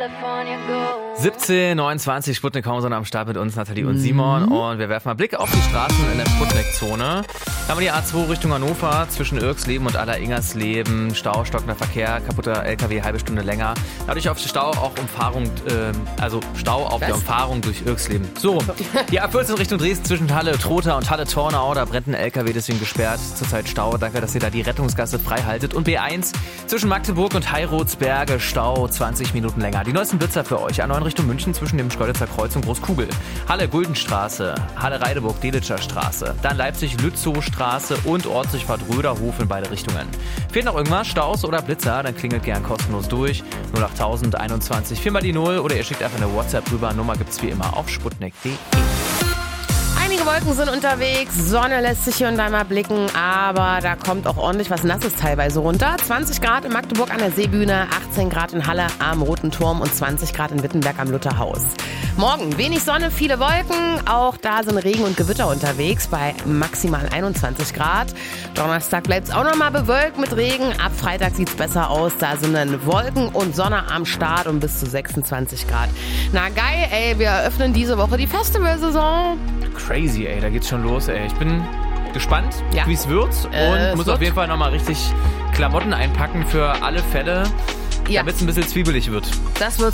17:29 Sputnik Homezone am Start mit uns, Nathalie und Simon. Und wir werfen mal Blick auf die Straßen in der Sputnik-Zone. Da haben wir die A2 Richtung Hannover zwischen Irksleben und Aller-Ingersleben. Stau, stockender Verkehr, kaputter LKW, halbe Stunde länger. Dadurch auf Stau auf der Umfahrung durch Irksleben. So, die A14 Richtung Dresden zwischen Halle Trotha und Halle Tornau. Da brennt ein LKW, deswegen gesperrt. Zurzeit Stau. Danke, dass ihr da die Rettungsgasse frei haltet. Und B1 zwischen Magdeburg und Heirotsberge. Stau 20 Minuten länger. Die neuesten Blitzer für euch. A9 Richtung München zwischen dem Schkeuditzer Kreuz und Großkugel. Halle Guldenstraße, Halle Reideburg, Delitscher Straße. Dann Leipzig-Lützow Straße und Ortsdurchfahrt Röderhof in beide Richtungen. Fehlt noch irgendwas, Staus oder Blitzer, dann klingelt gern kostenlos durch. 08021 4 mal die 0 oder ihr schickt einfach eine WhatsApp rüber. Nummer gibt's wie immer auf sputnik.de. Einige Wolken sind unterwegs, Sonne lässt sich hier und da mal blicken, aber da kommt auch ordentlich was Nasses teilweise runter. 20 Grad in Magdeburg an der Seebühne, 18 Grad in Halle am Roten Turm und 20 Grad in Wittenberg am Lutherhaus. Morgen wenig Sonne, viele Wolken, auch da sind Regen und Gewitter unterwegs bei maximal 21 Grad. Donnerstag bleibt es auch nochmal bewölkt mit Regen, ab Freitag sieht es besser aus, da sind dann Wolken und Sonne am Start und bis zu 26 Grad. Na geil, ey, wir eröffnen diese Woche die Festivalsaison. Crazy, ey, da geht's schon los, ey. Ich bin gespannt, wie es wird und muss auf jeden Fall nochmal richtig Klamotten einpacken für alle Fälle, damit es ein bisschen zwiebelig wird. Das wird